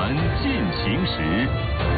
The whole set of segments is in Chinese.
闻进行时。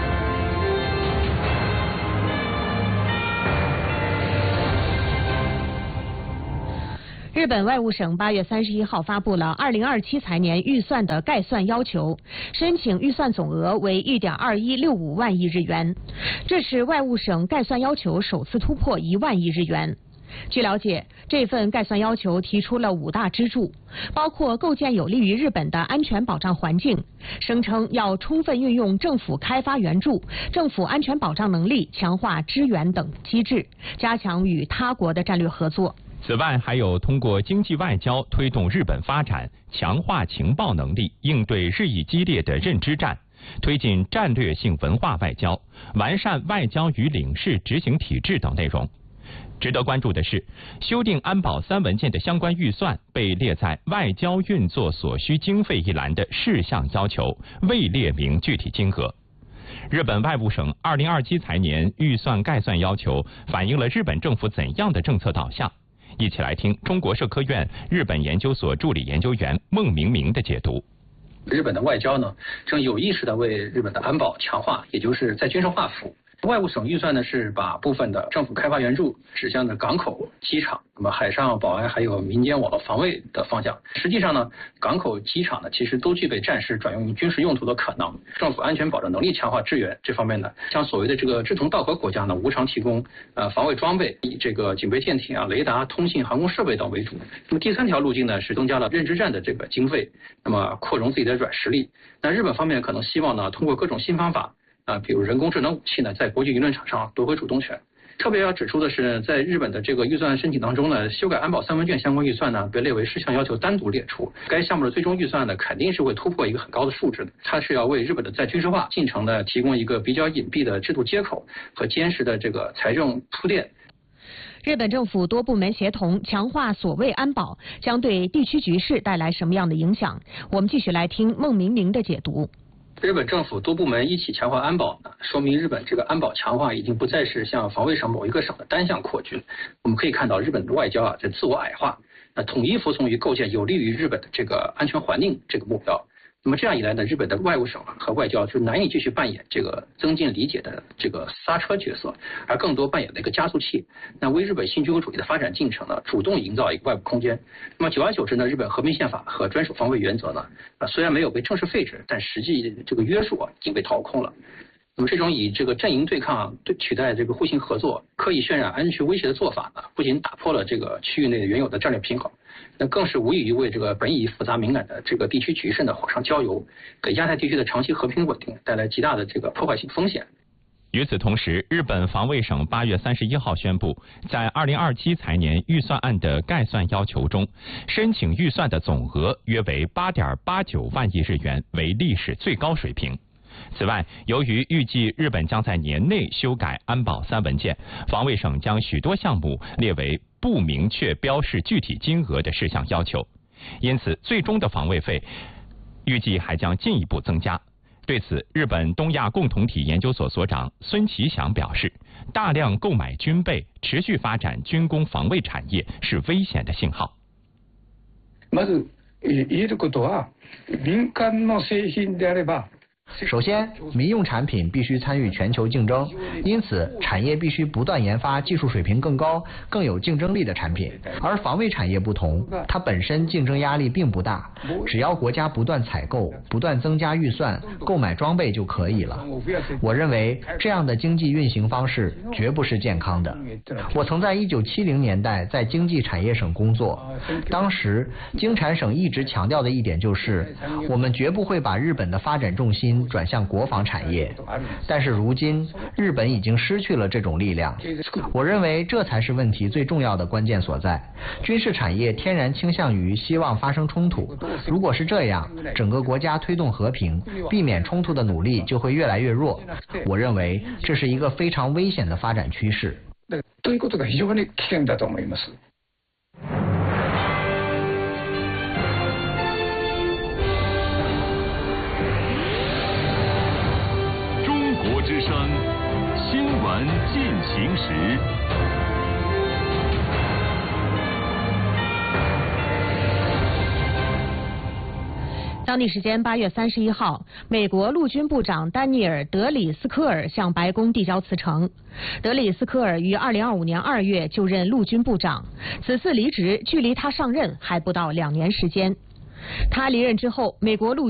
日本外务省8月31号发布了2027财年预算的概算要求，申请预算总额为1.2165万亿日元，这是外务省概算要求首次突破1万亿日元。据了解，这份概算要求提出了5大支柱，包括构建有利于日本的安全保障环境，声称要充分运用政府开发援助、政府安全保障能力，强化支援等机制，加强与他国的战略合作。 此外，还有通过经济外交推动日本发展，强化情报能力，应对日益激烈的认知战，推进战略性文化外交，完善外交与领事执行体制等内容。值得关注的是，修订安保3文件的相关预算被列在外交运作所需经费一栏的事项要求，未列明具体金额。日本外务省2027财年预算概算要求反映了日本政府怎样的政策导向？一起来听中国社科院日本研究所助理研究员孟明明的解读。 日本的外交呢，正有意识地为日本的安保强化，也就是在军事化服务。外务省预算呢是把部分的政府开发援助指向的港口、机场，那么海上保安还有民间网络防卫的方向。实际上呢，港口、机场呢其实都具备战时转用于军事用途的可能。政府安全保障能力强化支援这方面呢，像所谓的这个志同道合国家呢，无偿提供防卫装备，以这个警备舰艇啊、雷达、通信、航空设备等为主。那么第3条路径呢是增加了认知战的这个经费，那么扩容自己的软实力。那日本方面可能希望呢，通过各种新方法。比如人工智能武器呢，在国际舆论场上夺回主动权。特别要指出的是，在日本的这个预算申请当中呢，修改安保3文件相关预算呢，被列为事项要求单独列出。该项目的最终预算呢，肯定是会突破一个很高的数值的。它是要为日本的在军事化进程呢，提供一个比较隐蔽的制度接口和坚实的这个财政铺垫。 日本政府多部门协同强化所谓安保，将对地区局势带来什么样的影响？我们继续来听孟明明的解读。 日本政府多部门一起强化安保呢，说明日本这个安保强化已经不再是像防卫省某一个省的单项扩军。我们可以看到日本的外交在自我矮化，统一服从于构建有利于日本的这个安全环境这个目标。那么这样一来呢，日本的外务省和外交就难以继续扮演这个增进理解的这个刹车角色，而更多扮演了一个加速器，那为日本新军国主义的发展进程呢，主动营造一个外部空间。那么久而久之呢，日本和平宪法和专属防卫原则呢，虽然没有被正式废止，但实际这个约束已经被掏空了。那么这种以这个阵营对抗取代这个互信合作，刻意渲染安全威胁的做法呢，不仅打破了这个区域内原有的战略平衡，那更是无异于为这个本已复杂敏感的这个地区局势呢火上浇油，给亚太地区的长期和平稳定带来极大的这个破坏性风险。 与此同时，日本防卫省8月31号宣布，在2027财年预算案的概算要求中，申请预算的总额约为8.89万亿日元，为历史最高水平。此外，由于预计日本将在年内修改安保3文件，防卫省将许多项目列为不明确标示具体金额的事项要求，因此最终的防卫费预计还将进一步增加。对此，日本东亚共同体研究所所長孙其祥表示，大量购買軍備、持續發展軍工防衛產業是危險的信號。 まず言えることは、民間の製品であれば。 首先，民用产品必须参与全球竞争，因此产业必须不断研发技术水平更高、更有竞争力的产品。而防卫产业不同，它本身竞争压力并不大，只要国家不断采购、不断增加预算、购买装备就可以了。我认为这样的经济运行方式绝不是健康的。我曾在1970年代在经济产业省工作，当时经产省一直强调的一点就是，我们绝不会把日本的发展重心转向国防产业，但是如今日本已经失去了这种力量。我认为这才是问题最重要的关键所在。军事产业天然倾向于希望发生冲突，如果是这样，整个国家推动和平、避免冲突的努力就会越来越弱。我认为这是一个非常危险的发展趋势。 ということが非常に危険だと思います。 之声新闻进行时。 当地时间8月31号，美国陆军部长丹尼尔·德里斯科尔向白宫递交辞呈。德里斯科尔于2025年2月就任陆军部长，此次离职距离他上任还不到2年时间。他离任之后，美国陆